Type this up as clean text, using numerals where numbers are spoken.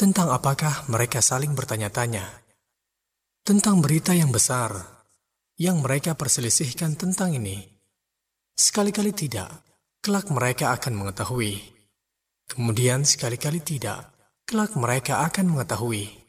Tentang apakah mereka saling bertanya-tanya? Tentang berita yang besar yang mereka perselisihkan tentang ini. Sekali-kali tidak, kelak mereka akan mengetahui. Kemudian sekali-kali tidak, kelak mereka akan mengetahui.